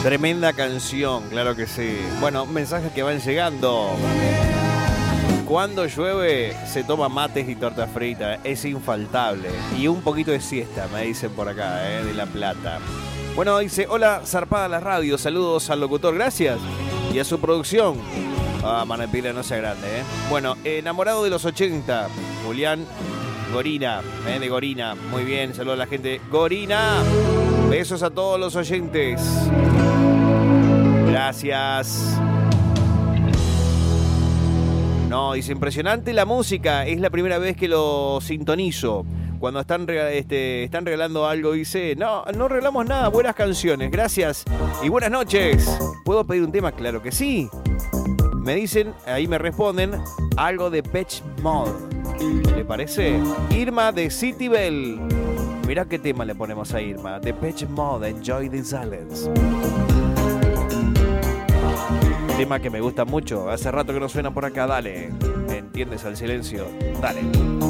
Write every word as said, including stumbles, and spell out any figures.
Tremenda canción, claro que sí. Bueno, mensajes que van llegando. Cuando llueve se toma mates y torta frita, es infaltable. Y un poquito de siesta, me dicen por acá, ¿eh? De La Plata. Bueno, dice, hola, zarpada la radio, saludos al locutor, gracias. Y a su producción. Ah, Manuel Pila, no sea grande, ¿eh? Bueno, enamorado de los ochenta, Julián Gorina, ¿eh? De Gorina. Muy bien, saludos a la gente. Gorina, besos a todos los oyentes. Gracias. No, dice, impresionante la música, es la primera vez que lo sintonizo. Cuando están, este, están regalando algo, dice, no, no regalamos nada, buenas canciones, gracias y buenas noches. ¿Puedo pedir un tema? Claro que sí. Me dicen, ahí me responden, algo de Depeche Mode. ¿Le parece? Irma de City Bell. Mirá qué tema le ponemos a Irma. Depeche Mode, Enjoy the Silence. Tema que me gusta mucho. Hace rato que no suena por acá, dale. ¿Entiendes al silencio? Dale.